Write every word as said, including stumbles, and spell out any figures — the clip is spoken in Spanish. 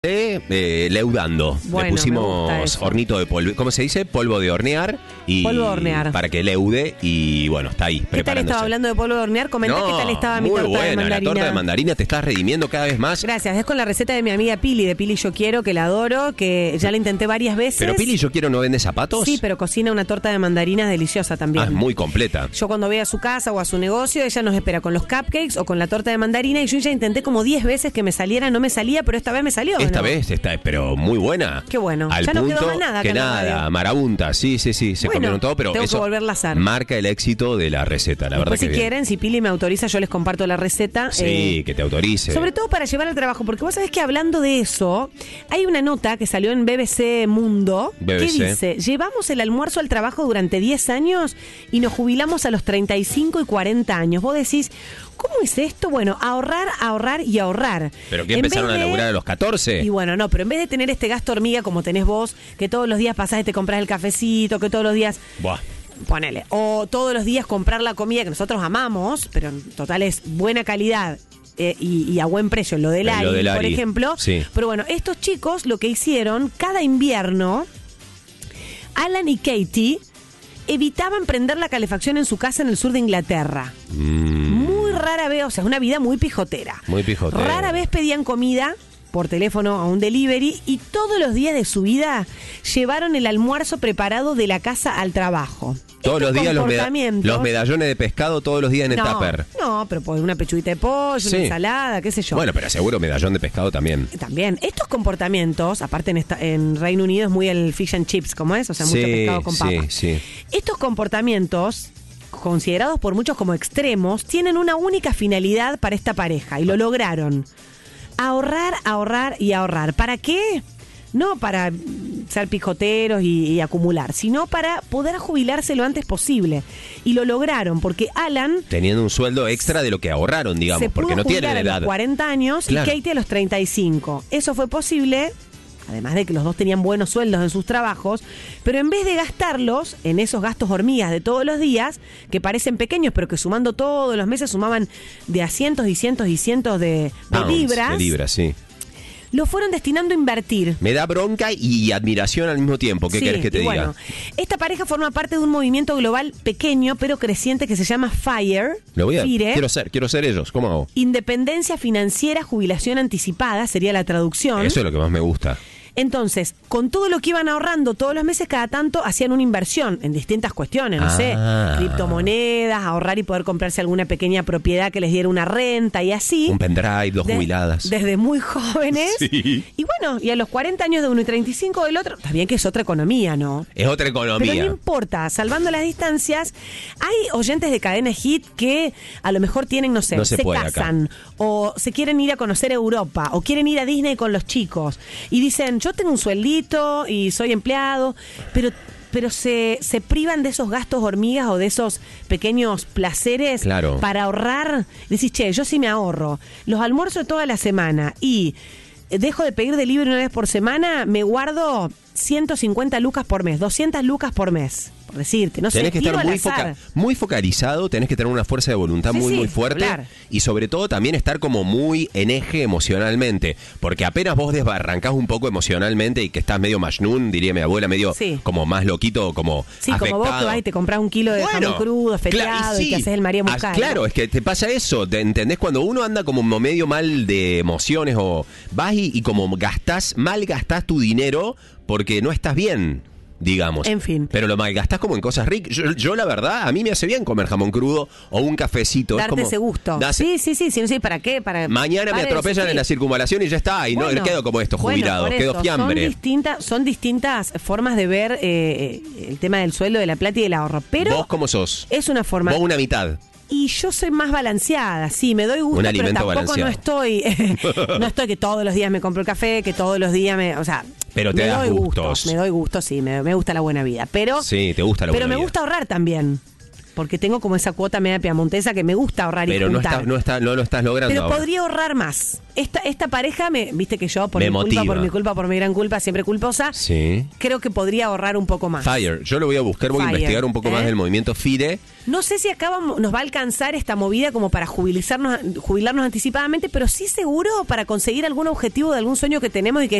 Eh, leudando. Bueno, le pusimos hornito de polvo, ¿cómo se dice? Polvo de hornear y polvo de hornear para que leude y bueno, está ahí. ¿Qué tal estaba hablando de polvo de hornear? Comenta no, qué tal estaba mi muy torta buena, de mandarina. La torta de mandarina te estás redimiendo cada vez más. Gracias, es con la receta de mi amiga Pili, de Pili Yo Quiero, que la adoro, que ya la intenté varias veces. Pero Pili Yo Quiero no vende zapatos. Sí, pero cocina una torta de mandarinas deliciosa también. Ah, es muy completa. Yo cuando voy a su casa o a su negocio, ella nos espera con los cupcakes o con la torta de mandarina y yo ya intenté como diez veces que me saliera, no me salía, pero esta vez me salió. Esta ¿no? vez está, pero muy buena. Qué bueno. Al ya punto no quedó más nada. Que nada, marabunta, sí, sí, sí, se bueno, comieron todo, pero tengo eso que volverla a hacer. Marca el éxito de la receta, la Después, verdad que si bien. quieren, si Pili me autoriza, yo les comparto la receta. Sí, eh, que te autorice. Sobre todo para llevar al trabajo, porque vos sabés que hablando de eso, hay una nota que salió en B B C Mundo B B C. que dice, llevamos el almuerzo al trabajo durante diez años y nos jubilamos a los treinta y cinco y cuarenta años. Vos decís, ¿cómo es esto? Bueno, ahorrar, ahorrar y ahorrar. ¿Pero qué En empezaron vez a de- laburar a los catorce? Y bueno, no, pero en vez de tener este gasto hormiga como tenés vos, que todos los días pasás y te compras el cafecito, que todos los días... Buah. Ponele. O todos los días comprar la comida que nosotros amamos, pero en total es buena calidad eh, y, y a buen precio. Lo del Lo Ari, del por Ari, ejemplo. sí. Pero bueno, estos chicos lo que hicieron, cada invierno, Alan y Katie evitaban prender la calefacción en su casa en el sur de Inglaterra. Mm, Muy rara vez, o sea, una vida muy pijotera. muy pijotera. Rara vez pedían comida por teléfono a un delivery y todos los días de su vida llevaron el almuerzo preparado de la casa al trabajo. Todos Estos los días los, meda- comportamientos- los medallones de pescado, todos los días en el no, tupper. no, pero pues una pechuguita de pollo, Sí. una ensalada, qué sé yo. Bueno, pero seguro medallón de pescado también. También, estos comportamientos, aparte en, esta, en Reino Unido es muy el fish and chips, ¿cómo es? O sea, mucho Sí, pescado con sí, papa. sí. Estos comportamientos, considerados por muchos como extremos, tienen una única finalidad para esta pareja y lo lograron. Ahorrar, ahorrar y ahorrar. ¿Para qué? No para ser pijoteros y, y acumular, sino para poder jubilarse lo antes posible. Y lo lograron porque Alan Teniendo un sueldo extra de lo que ahorraron, digamos, se pudo porque no jubilar tienen a edad. los cuarenta años Claro. y Katie a los treinta y cinco. Eso fue posible, además de que los dos tenían buenos sueldos en sus trabajos, pero en vez de gastarlos en esos gastos hormigas de todos los días, que parecen pequeños, pero que sumando todos los meses sumaban de a cientos y cientos y cientos de, de Pounds, libras, De libras, sí. lo fueron destinando a invertir. Me da bronca y admiración al mismo tiempo. ¿Qué Sí, querés que te y diga? bueno, esta pareja forma parte de un movimiento global pequeño pero creciente que se llama FIRE. Lo voy a, FIRE. quiero ser, quiero ser ellos. ¿Cómo hago? Independencia financiera, jubilación anticipada, sería la traducción. Eso es lo que más me gusta. Entonces, con todo lo que iban ahorrando todos los meses, cada tanto hacían una inversión en distintas cuestiones, no Ah. sé, criptomonedas, ahorrar y poder comprarse alguna pequeña propiedad que les diera una renta y así. Un pendrive, dos De- jubiladas. Desde muy jóvenes. Sí. Y bueno, y a los cuarenta años de uno y treinta y cinco del otro, está bien que es otra economía, ¿no? Es otra Pero economía. no importa, salvando las distancias, hay oyentes de Cadena Hit que a lo mejor tienen, no sé, No se se, puede acá. casan o se quieren ir a conocer Europa o quieren ir a Disney con los chicos y dicen, yo tengo un sueldito y soy empleado, pero pero se, se privan de esos gastos hormigas o de esos pequeños placeres Claro. para ahorrar. Decís, che, yo sí me ahorro los almuerzos toda la semana y dejo de pedir delivery una vez por semana, me guardo ciento cincuenta lucas por mes, doscientas lucas por mes, por decirte, no sé, Tenés que tiro estar al muy, azar. foca- muy focalizado, tenés que tener una fuerza de voluntad Sí, muy, sí, muy fuerte. hablar. Y sobre todo también estar como muy en eje emocionalmente. Porque apenas vos desbarrancás un poco emocionalmente y que estás medio majnún, diría mi abuela, medio Sí. como más loquito, como Sí, como vos que vas y te compras un kilo de Bueno, jamón crudo, cla- feteado y, sí. te haces el María Ah, Muscat. Claro, es que te pasa eso, ¿te entendés? Cuando uno anda como medio mal de emociones o vas y, y como gastás, mal gastás tu dinero porque no estás bien, digamos. En fin. Pero lo malgastás como en cosas ricas. Yo, yo, la verdad, a mí me hace bien comer jamón crudo o un cafecito. Es Darte como- ese gusto. das- Sí, sí, sí, sí, sí, ¿para qué? Para, Mañana me para atropellan eso, en la sí. circunvalación y ya está. Y Bueno, no quedo como esto, bueno, jubilado. por Quedo eso, fiambre. Son distintas, son distintas formas de ver eh, el tema del sueldo, de la plata y del ahorro. Pero ¿Vos cómo sos? es una forma. Vos una mitad. Y yo soy más balanceada, sí, me doy gusto, Un pero alimento tampoco balanceado. no estoy, no estoy que todos los días me compro el café, que todos los días me, o sea, Pero te me das doy gustos. gusto, me doy gusto, sí, me, me gusta la buena vida, pero Sí, te gusta la pero buena me vida. gusta ahorrar también. porque tengo como esa cuota media piamontesa que me gusta ahorrar Pero y no, juntar. está, no, está, no lo estás logrando Pero ahora. podría ahorrar más. Esta, esta pareja, me viste que yo, por Me mi culpa, motiva. por mi culpa, por mi gran culpa, siempre culposa, Sí. creo que podría ahorrar un poco más. FIRE. Yo lo voy a buscar, voy a FIRE, investigar un poco ¿eh? más del movimiento FIRE. No sé si acá vamos- nos va a alcanzar esta movida como para jubilizarnos, jubilarnos anticipadamente, pero sí seguro para conseguir algún objetivo de algún sueño que tenemos y que